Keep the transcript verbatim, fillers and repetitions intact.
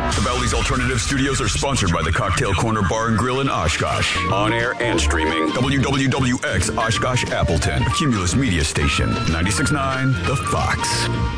The Bally's Alternative Studios are sponsored by the Cocktail Corner Bar and Grill in Oshkosh. On air and streaming. W W W X Oshkosh Appleton. Cumulus Media Station. ninety-six point nine The Fox.